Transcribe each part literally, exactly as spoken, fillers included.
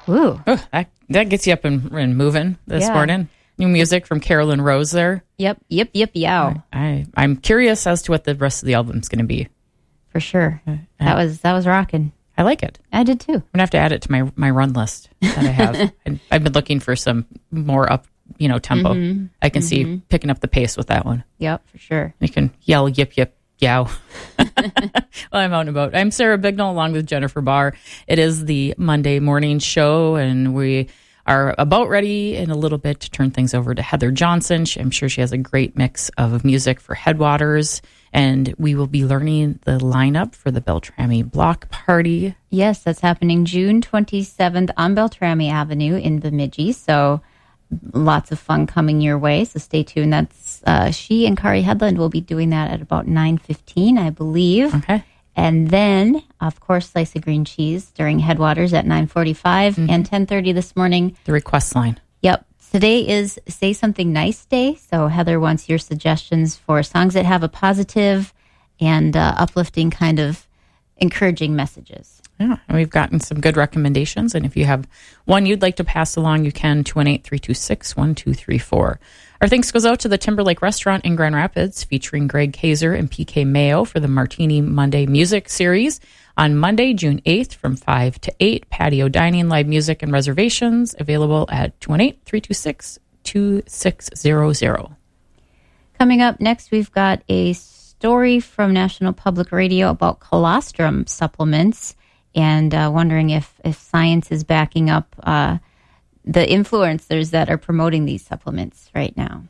Ooh. Oh, that, that gets you up and, and moving this Yeah. morning. New music from Carolyn Rose there. Yep, yep, yep, yow. I, I'm curious as to what the rest of the album's going to be. For sure. That was that was rocking. I like it. I did too. I'm going to have to add it to my, my run list that I have. I, I've been looking for some more up, you know, tempo. Mm-hmm. I can mm-hmm. see picking up the pace with that one. Yep, for sure. You can yell, yip, yip, yow. Well, I'm out and about. I'm Sarah Bignell along with Jennifer Barr. It is the Monday morning show, and we are about ready in a little bit to turn things over to Heather Johnson. She, I'm sure she has a great mix of music for Headwaters, and we will be learning the lineup for the Beltrami Block Party. Yes, that's happening June twenty-seventh on Beltrami Avenue in Bemidji. So lots of fun coming your way. So stay tuned. That's uh, she and Kari Headland will be doing that at about nine fifteen, I believe. Okay. And then, of course, Slice of Green Cheese during Headwaters at nine forty-five mm-hmm. and ten thirty this morning. The request line. Yep. Today is Say Something Nice Day. So Heather wants your suggestions for songs that have a positive and uh, uplifting kind of encouraging messages. Yeah, and we've gotten some good recommendations. And if you have one you'd like to pass along, you can, two one eight, three two six, one two three four. Our thanks goes out to the Timberlake Restaurant in Grand Rapids, featuring Greg Kaiser and P K Mayo for the Martini Monday Music Series. On Monday, June eighth from five to eight, patio dining, live music, and reservations available at two one eight, three two six, two six zero zero. Coming up next, we've got a story from National Public Radio about colostrum supplements, and uh, wondering if, if science is backing up uh, the influencers that are promoting these supplements right now.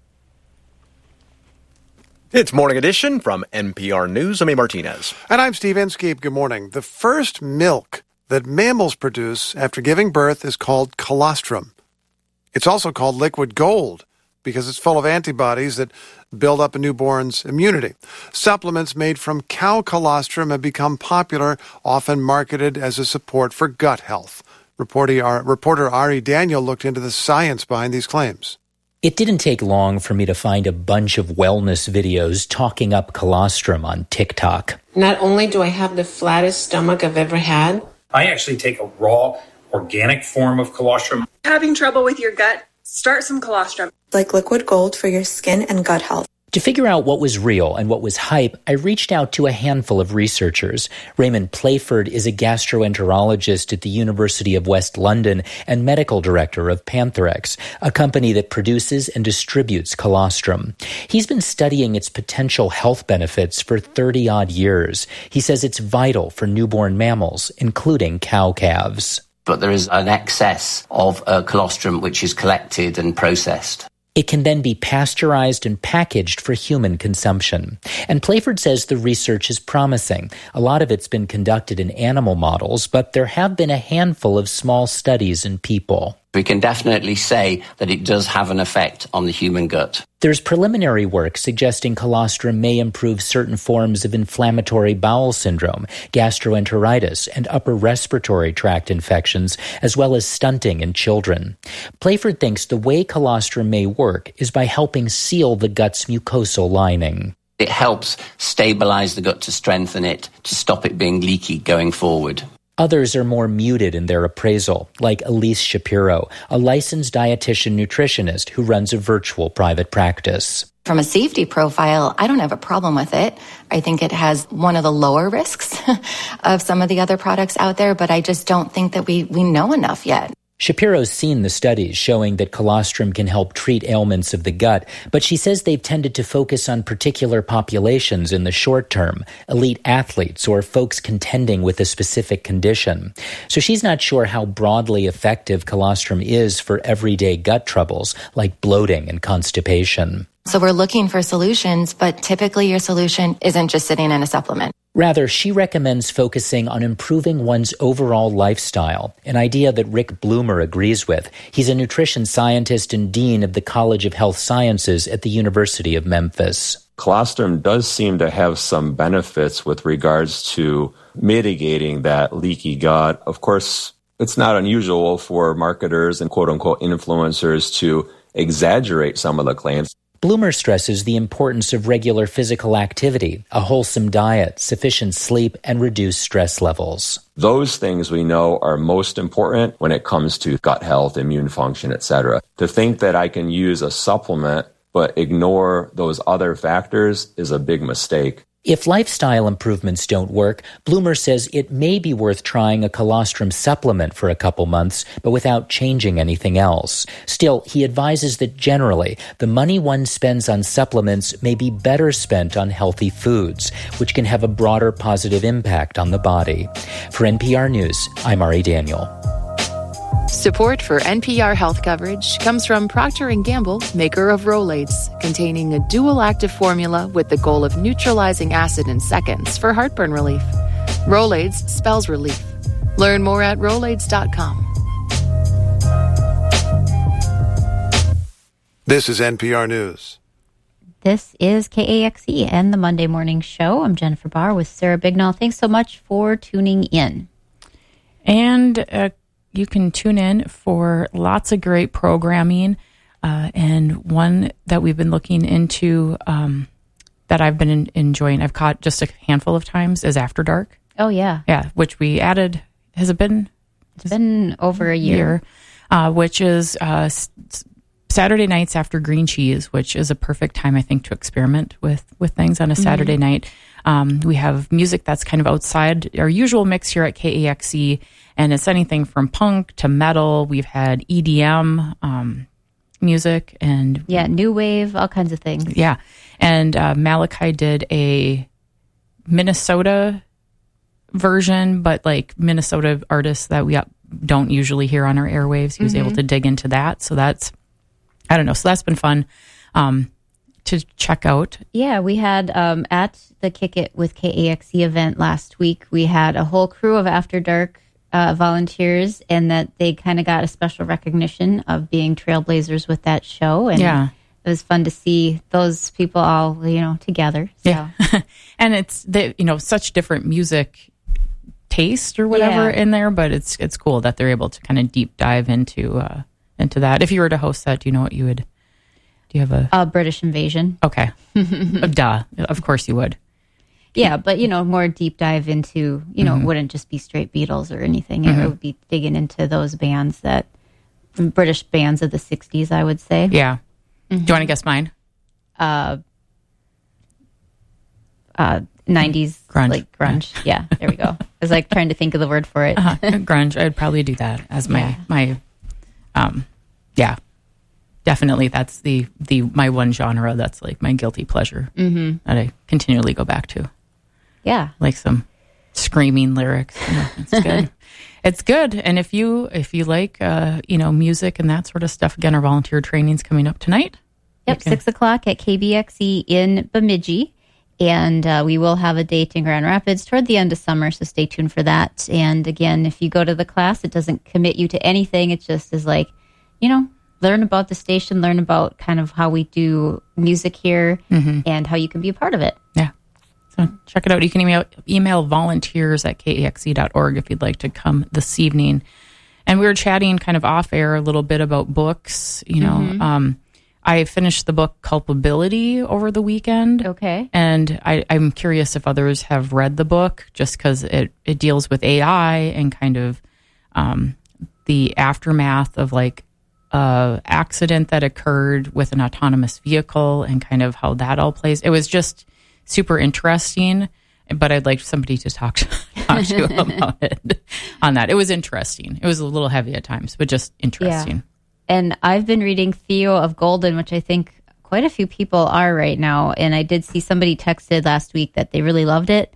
It's Morning Edition from N P R News. I'm A. Martinez. And I'm Steve Inskeep. Good morning. The first milk that mammals produce after giving birth is called colostrum. It's also called liquid gold because it's full of antibodies that build up a newborn's immunity. Supplements made from cow colostrum have become popular, often marketed as a support for gut health. Reporter, reporter Ari Daniel looked into the science behind these claims. It didn't take long for me to find a bunch of wellness videos talking up colostrum on TikTok. Not only do I have the flattest stomach I've ever had, I actually take a raw, organic form of colostrum. Having trouble with your gut? Start some colostrum. Like liquid gold for your skin and gut health. To figure out what was real and what was hype, I reached out to a handful of researchers. Raymond Playford is a gastroenterologist at the University of West London and medical director of Pantherex, a company that produces and distributes colostrum. He's been studying its potential health benefits for thirty-odd years. He says it's vital for newborn mammals, including cow calves. But there is an excess of uh, colostrum which is collected and processed. It can then be pasteurized and packaged for human consumption. And Playford says the research is promising. A lot of it's been conducted in animal models, but there have been a handful of small studies in people. We can definitely say that it does have an effect on the human gut. There's preliminary work suggesting colostrum may improve certain forms of inflammatory bowel syndrome, gastroenteritis, and upper respiratory tract infections, as well as stunting in children. Playford thinks the way colostrum may work is by helping seal the gut's mucosal lining. It helps stabilize the gut to strengthen it, to stop it being leaky going forward. Others are more muted in their appraisal, like Elise Shapiro, a licensed dietitian nutritionist who runs a virtual private practice. From a safety profile, I don't have a problem with it. I think it has one of the lower risks of some of the other products out there, but I just don't think that we, we know enough yet. Shapiro's seen the studies showing that colostrum can help treat ailments of the gut, but she says they've tended to focus on particular populations in the short term, elite athletes or folks contending with a specific condition. So she's not sure how broadly effective colostrum is for everyday gut troubles like bloating and constipation. So we're looking for solutions, but typically your solution isn't just sitting in a supplement. Rather, she recommends focusing on improving one's overall lifestyle, an idea that Rick Bloomer agrees with. He's a nutrition scientist and dean of the College of Health Sciences at the University of Memphis. Colostrum does seem to have some benefits with regards to mitigating that leaky gut. Of course, it's not unusual for marketers and quote-unquote influencers to exaggerate some of the claims. Bloomer stresses the importance of regular physical activity, a wholesome diet, sufficient sleep, and reduced stress levels. Those things we know are most important when it comes to gut health, immune function, et cetera. To think that I can use a supplement but ignore those other factors is a big mistake. If lifestyle improvements don't work, Bloomer says it may be worth trying a colostrum supplement for a couple months, but without changing anything else. Still, he advises that generally, the money one spends on supplements may be better spent on healthy foods, which can have a broader positive impact on the body. For N P R News, I'm Ari Daniel. Support for N P R health coverage comes from Procter and Gamble, maker of Rolaids, containing a dual active formula with the goal of neutralizing acid in seconds for heartburn relief. Rolaids spells relief. Learn more at rolaids dot com. This is N P R News. This is K A X E and the Monday Morning Show. I'm Jennifer Barr with Sarah Bignall. Thanks so much for tuning in. And uh, you can tune in for lots of great programming. Uh, and one that we've been looking into um, that I've been in, enjoying, I've caught just a handful of times, is After Dark. Oh, yeah. Yeah, which we added, has it been? It's been over a year. year uh, which is uh, s- Saturday nights after green cheese, which is a perfect time, I think, to experiment with, with things on a Saturday mm-hmm. night. Um, we have music that's kind of outside our usual mix here at K A X E, and it's anything from punk to metal. We've had E D M um, music and... Yeah, new wave, all kinds of things. Yeah, and uh, Malachi did a Minnesota version, but like Minnesota artists that we don't usually hear on our airwaves. He was mm-hmm. able to dig into that, so that's, I don't know, so that's been fun. Um to check out. Yeah, we had um, at the Kick It with K A X E event last week, we had a whole crew of After Dark uh, volunteers, and that they kind of got a special recognition of being trailblazers with that show. And yeah. It was fun to see those people all, you know, together. So. Yeah. And it's, the, you know, such different music taste or whatever yeah. in there, but it's it's cool that they're able to kind of deep dive into uh, into that. If you were to host that, do you know what you would... Do you have a... Uh, British Invasion. Okay. Duh. Of course you would. Yeah, but, you know, more deep dive into, you know, mm-hmm. it wouldn't just be straight Beatles or anything. Mm-hmm. It would be digging into those bands that, British bands of the sixties, I would say. Yeah. Mm-hmm. Do you want to guess mine? Uh, uh, nineties. Grunge. Like grunge. Yeah, there we go. I was like trying to think of the word for it. uh-huh. Grunge. I'd probably do that as my, yeah. my, um, yeah. Definitely, that's the, the my one genre that's like my guilty pleasure mm-hmm. that I continually go back to. Yeah, like some screaming lyrics. You know, it's good. It's good. And if you if you like uh, you know music and that sort of stuff, again, our volunteer training's coming up tonight. Yep, six o'clock at K B X E in Bemidji, and uh, we will have a date in Grand Rapids toward the end of summer. So stay tuned for that. And again, if you go to the class, it doesn't commit you to anything. It just is like, you know. Learn about the station, learn about kind of how we do music here mm-hmm. and how you can be a part of it. Yeah. So check it out. You can email, email volunteers at K A X E dot org if you'd like to come this evening. And we were chatting kind of off air a little bit about books. You know, mm-hmm. um, I finished the book Culpability over the weekend. Okay. And I, I'm curious if others have read the book, just because it, it deals with A I and kind of um, the aftermath of like, Uh, accident that occurred with an autonomous vehicle and kind of how that all plays. It was just super interesting, but I'd like somebody to talk to, talk to about it on that. It was interesting. It was a little heavy at times, but just interesting. Yeah. And I've been reading Theo of Golden, which I think quite a few people are right now. And I did see somebody texted last week that they really loved it.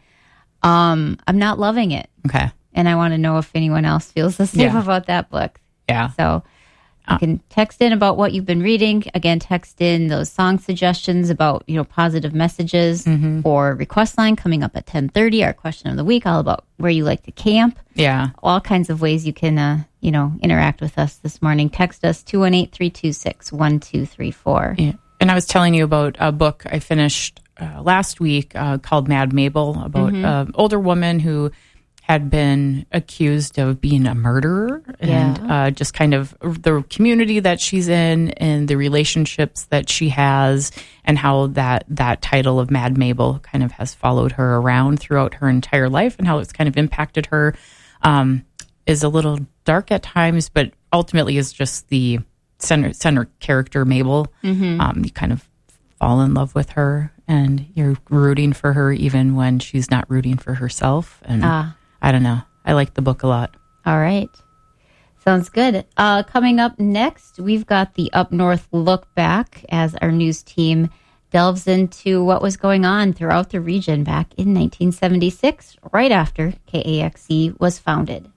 Um, I'm not loving it. Okay. And I want to know if anyone else feels the same yeah. about that book. Yeah. So you can text in about what you've been reading. Again, text in those song suggestions about, you know, positive messages mm-hmm. or request line coming up at ten thirty. Our question of the week, all about where you like to camp. Yeah. All kinds of ways you can, uh, you know, interact with us this morning. Text us two one eight, three two six, one two three four. Yeah. And I was telling you about a book I finished uh, last week uh, called Mad Mabel, about mm-hmm. an older woman who had been accused of being a murderer, and Yeah. uh, just kind of the community that she's in and the relationships that she has, and how that, that title of Mad Mabel kind of has followed her around throughout her entire life, and how it's kind of impacted her, um, is a little dark at times, but ultimately is just the center, center character, Mabel. Mhm. Um, you kind of fall in love with her, and you're rooting for her even when she's not rooting for herself. And Ah. I don't know. I like the book a lot. All right. Sounds good. Uh, coming up next, we've got the Up North Look Back as our news team delves into what was going on throughout the region back in nineteen seventy-six, right after K A X E was founded.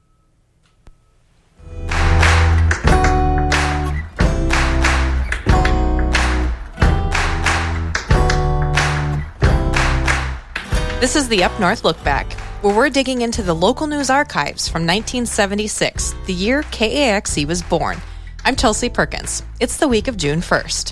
This is the Up North Look Back, where we're digging into the local news archives from nineteen seventy-six, the year K A X E was born. I'm Chelsea Perkins. It's the week of June first.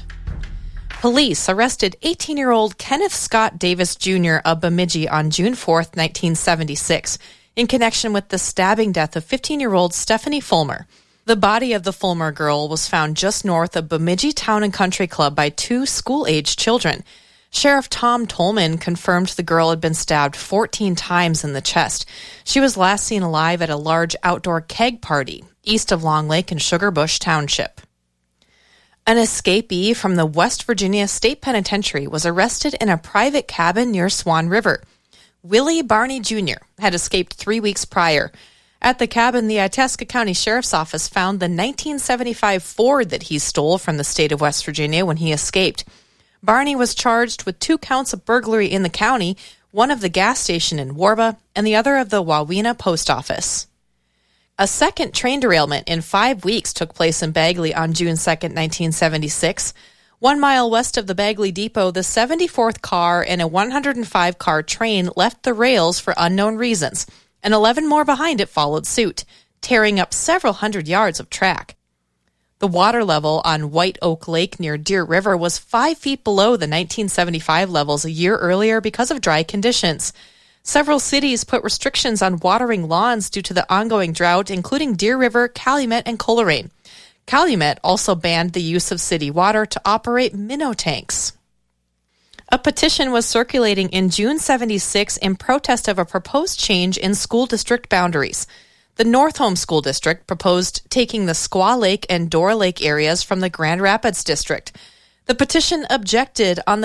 Police arrested eighteen-year-old Kenneth Scott Davis Junior of Bemidji on June fourth, nineteen seventy-six, in connection with the stabbing death of fifteen-year-old Stephanie Fulmer. The body of the Fulmer girl was found just north of Bemidji Town and Country Club by two school-aged children. Sheriff Tom Tolman confirmed the girl had been stabbed fourteen times in the chest. She was last seen alive at a large outdoor keg party east of Long Lake in Sugar Bush Township. An escapee from the West Virginia State Penitentiary was arrested in a private cabin near Swan River. Willie Barney Junior had escaped three weeks prior. At the cabin, the Itasca County Sheriff's Office found the nineteen seventy-five Ford that he stole from the state of West Virginia when he escaped. Barney was charged with two counts of burglary in the county, one of the gas station in Warba and the other of the Wawina post office. A second train derailment in five weeks took place in Bagley on June second, nineteen seventy-six. One mile west of the Bagley Depot, the seventy-fourth car in a one hundred five car train left the rails for unknown reasons, and eleven more behind it followed suit, tearing up several hundred yards of track. The water level on White Oak Lake near Deer River was five feet below the nineteen seventy-five levels a year earlier because of dry conditions. Several cities put restrictions on watering lawns due to the ongoing drought, including Deer River, Calumet, and Coleraine. Calumet also banned the use of city water to operate minnow tanks. A petition was circulating in June seventy-six in protest of a proposed change in school district boundaries. The North Home School District proposed taking the Squaw Lake and Door Lake areas from the Grand Rapids District. The petition objected on the